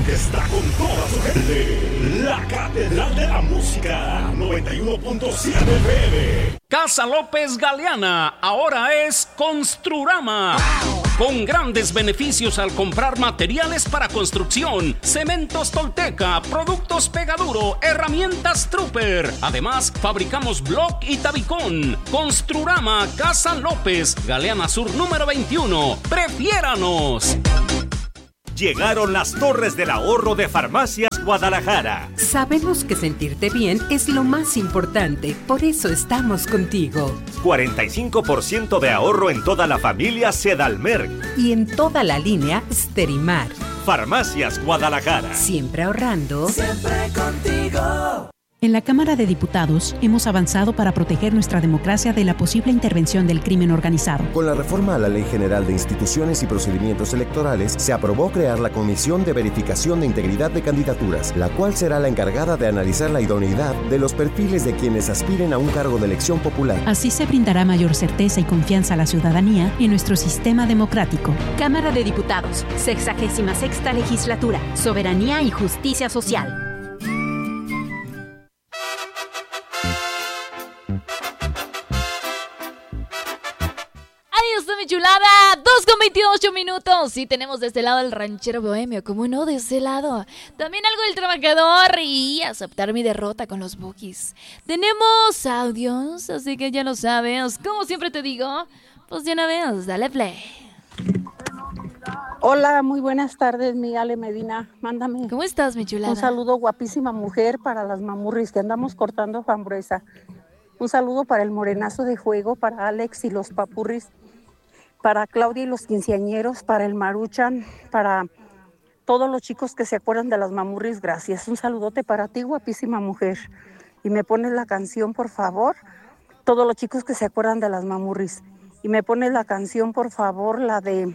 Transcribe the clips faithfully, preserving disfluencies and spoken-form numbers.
que está con toda su gente. La Catedral de la Música, noventa y uno punto siete F M. Casa López Galeana ahora es Construrama. Con grandes beneficios al comprar materiales para construcción, cementos Tolteca, productos Pegaduro, herramientas Trooper. Además, fabricamos bloc y tabicón. Construrama Casa López, Galeana Sur número veintiuno. ¡Prefiéranos! Llegaron las Torres del Ahorro de Farmacias Guadalajara. Sabemos que sentirte bien es lo más importante, por eso estamos contigo. cuarenta y cinco por ciento de ahorro en toda la familia Sedalmer. Y en toda la línea Sterimar. Farmacias Guadalajara. Siempre ahorrando. Siempre contigo. En la Cámara de Diputados hemos avanzado para proteger nuestra democracia de la posible intervención del crimen organizado. Con la reforma a la Ley General de Instituciones y Procedimientos Electorales, se aprobó crear la Comisión de Verificación de Integridad de Candidaturas, la cual será la encargada de analizar la idoneidad de los perfiles de quienes aspiren a un cargo de elección popular. Así se brindará mayor certeza y confianza a la ciudadanía en nuestro sistema democrático. Cámara de Diputados, sexagésima sexta Legislatura, Soberanía y Justicia Social. Mi chulada, dos con veintiocho minutos. Sí, tenemos de este lado el ranchero bohemio, como no, de ese lado. También algo del trabajador y aceptar mi derrota con los Bukis. Tenemos audios, así que ya lo sabes. Como siempre te digo, pues ya una vez, dale play. Hola, muy buenas tardes, mi Ale Medina. Mándame. ¿Cómo estás, mi chulada? Un saludo, guapísima mujer, para las mamurris que andamos cortando frambuesa. Un saludo para el morenazo de juego, para Alex y los papurris. Para Claudia y los quinceañeros, para el Maruchan, para todos los chicos que se acuerdan de las mamurris, gracias. Un saludote para ti, guapísima mujer. Y me pones la canción, por favor. Todos los chicos que se acuerdan de las mamurris. Y me pones la canción, por favor, la de...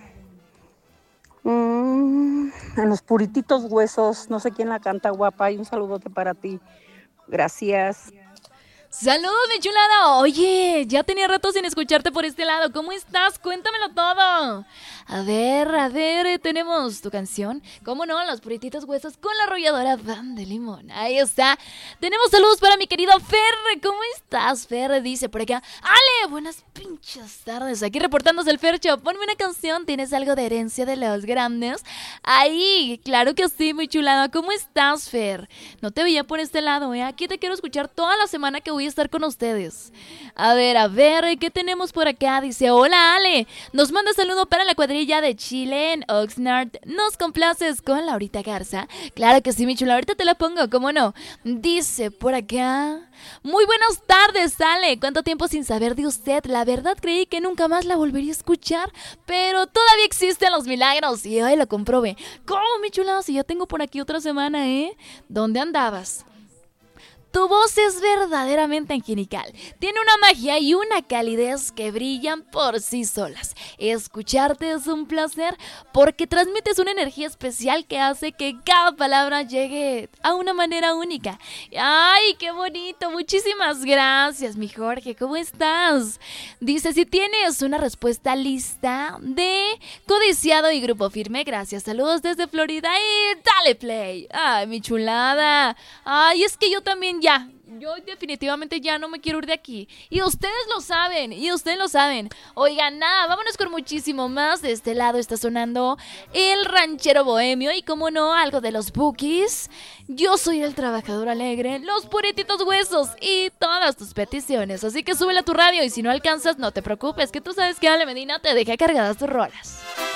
Mmm, en los purititos huesos. No sé quién la canta, guapa. Y un saludote para ti. Gracias. Saludos, mi chulada. Oye, ya tenía rato sin escucharte por este lado. ¿Cómo estás? Cuéntamelo todo. A ver, a ver, tenemos tu canción. ¿Cómo no? Los purititos huesos con la arrolladora Van de Limón. Ahí está. Tenemos saludos para mi querido Fer. ¿Cómo estás, Fer? Dice por acá. Ale, buenas pinches tardes. Aquí reportándose el Fercho. Ponme una canción. ¿Tienes algo de herencia de los grandes? Ahí, claro que sí, mi chulada. ¿Cómo estás, Fer? No te veía por este lado, ¿eh? Aquí te quiero escuchar toda la semana que voy a estar con ustedes. A ver, a ver, ¿qué tenemos por acá? Dice, hola Ale, nos manda saludo para la cuadrilla de Chile en Oxnard. ¿Nos complaces con Laurita Garza? Claro que sí, mi chula, ahorita te la pongo, ¿cómo no? Dice por acá, muy buenas tardes Ale, ¿cuánto tiempo sin saber de usted? La verdad creí que nunca más la volvería a escuchar, pero todavía existen los milagros y hoy lo comprobé. ¿Cómo, mi chula? Si ya tengo por aquí otra semana, ¿eh? ¿Dónde andabas? Tu voz es verdaderamente angelical. Tiene una magia y una calidez que brillan por sí solas. Escucharte es un placer porque transmites una energía especial que hace que cada palabra llegue a una manera única. ¡Ay, qué bonito! Muchísimas gracias, mi Jorge. ¿Cómo estás? Dice, si tienes una respuesta lista de Codiciado y Grupo Firme, gracias. Saludos desde Florida y dale play. ¡Ay, mi chulada! ¡Ay, es que yo también ya, yo definitivamente ya no me quiero ir de aquí. Y ustedes lo saben, y ustedes lo saben. Oigan, nada, vámonos con muchísimo más. De este lado está sonando el ranchero bohemio y, como no, algo de los Bukis. Yo soy el trabajador alegre, los purititos huesos y todas tus peticiones. Así que súbele a tu radio y si no alcanzas, no te preocupes, que tú sabes que Ale Medina te deja cargadas tus rolas.